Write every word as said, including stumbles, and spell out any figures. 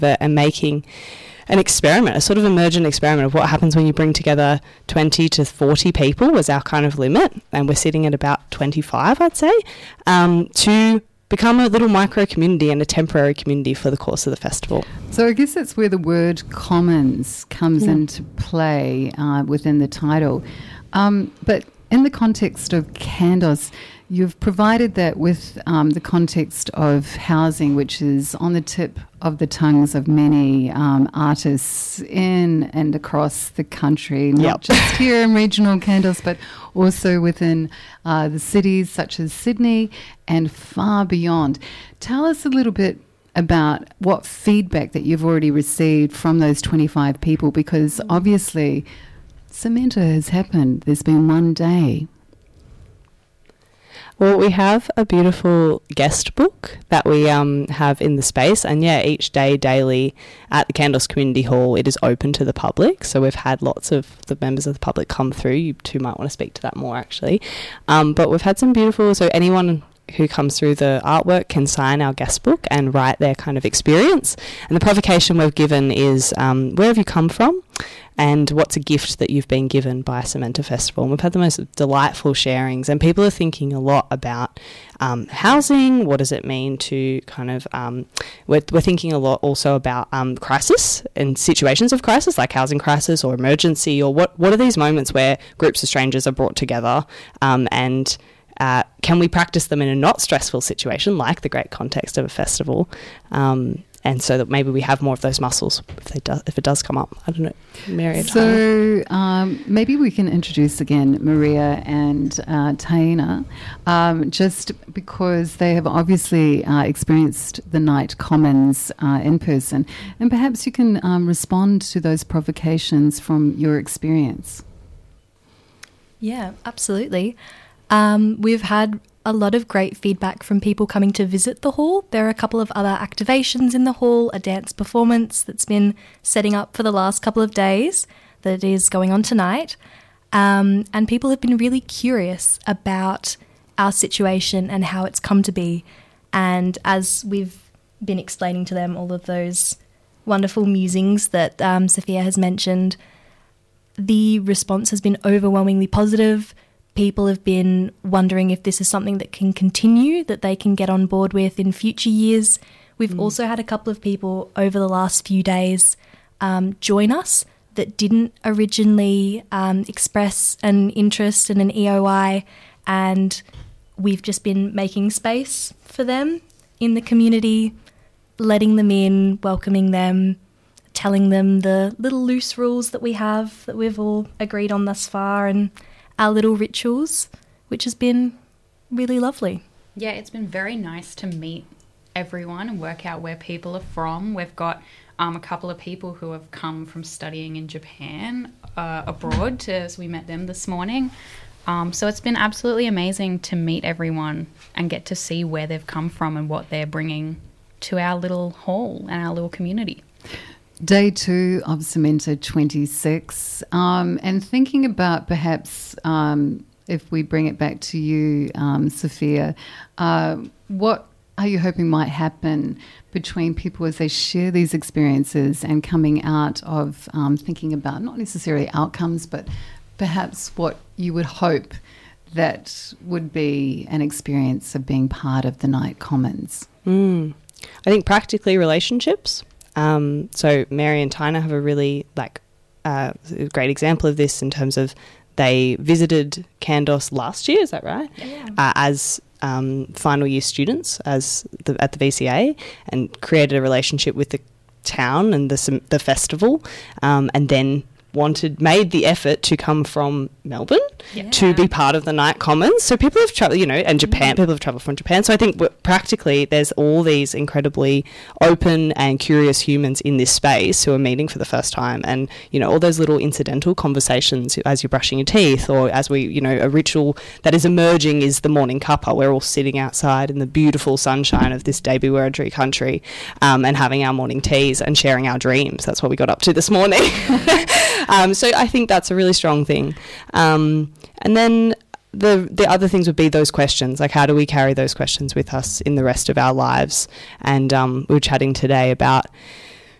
it and making an experiment, a sort of emergent experiment of what happens when you bring together twenty to forty people was our kind of limit, and we're sitting at about twenty-five, I'd say, um, to become a little micro community and a temporary community for the course of the festival. So I guess that's where the word commons comes yeah. into play uh, within the title. Um, but in the context of Kandos, you've provided that with um, the context of housing, which is on the tip of the tongues of many um, artists in and across the country, not yep. just here in regional Kandos, but also within uh, the cities such as Sydney and far beyond. Tell us a little bit about what feedback that you've already received from those twenty-five people, because obviously Samantha has happened. There's been one day. Well, we have a beautiful guest book that we um, have in the space, and yeah, each day, daily, at the Kandos Community Hall, it is open to the public. So we've had lots of the members of the public come through. You two might want to speak to that more, actually. Um, but we've had some beautiful, so anyone who comes through the artwork can sign our guest book and write their kind of experience. And the provocation we've given is, um, where have you come from? And what's a gift that you've been given by Cementa Festival? And we've had the most delightful sharings, and people are thinking a lot about um, housing. What does it mean to kind of, um, we're, we're thinking a lot also about um, crisis and situations of crisis, like housing crisis or emergency, or what, what are these moments where groups of strangers are brought together um, and uh, can we practice them in a not stressful situation like the great context of a festival? Um, And so that maybe we have more of those muscles if they do, if it does come up. I don't know, Mary. So um, maybe we can introduce again Maria and uh, Taina, um, just because they have obviously uh, experienced the Night Commons uh, in person, and perhaps you can um, respond to those provocations from your experience. Yeah, absolutely. Um, we've had a lot of great feedback from people coming to visit the hall. There are a couple of other activations in the hall, a dance performance that's been setting up for the last couple of days that is going on tonight. Um, and people have been really curious about our situation and how it's come to be. And as we've been explaining to them all of those wonderful musings that um, Sophia has mentioned, the response has been overwhelmingly positive. People have been wondering if this is something that can continue, that they can get on board with in future years. We've mm. also had a couple of people over the last few days um, join us that didn't originally um, express an interest in an E O I, and we've just been making space for them in the community, letting them in, welcoming them, telling them the little loose rules that we have that we've all agreed on thus far, and our little rituals, which has been really lovely. Yeah, it's been very nice to meet everyone and work out where people are from. We've got um, a couple of people who have come from studying in Japan uh, abroad, to, so we met them this morning. Um, so it's been absolutely amazing to meet everyone and get to see where they've come from and what they're bringing to our little hall and our little community. Day two of Cementa twenty-six, um, and thinking about perhaps um, if we bring it back to you, um, Sophia, uh, what are you hoping might happen between people as they share these experiences and coming out of um, thinking about not necessarily outcomes, but perhaps what you would hope that would be an experience of being part of the Night Commons? Mm. I think practically relationships. Um, so Mary and Taina have a really like uh, great example of this in terms of they visited Kandos last year, is that right? Yeah. Uh, as um, final year students as the, at the V C A, and created a relationship with the town and the the festival, um, and then wanted made the effort to come from Melbourne yeah. to be part of the Night Commons. So people have travelled, you know, and Japan, mm. people have travelled from Japan. So I think practically there's all these incredibly open and curious humans in this space who are meeting for the first time. And, you know, all those little incidental conversations as you're brushing your teeth, or as we, you know, a ritual that is emerging is the morning cuppa. We're all sitting outside in the beautiful sunshine of this debut Wiradjuri country um, and having our morning teas and sharing our dreams. That's what we got up to this morning. Um, so I think that's a really strong thing. Um, and then the the other things would be those questions, like how do we carry those questions with us in the rest of our lives? And um, we were chatting today about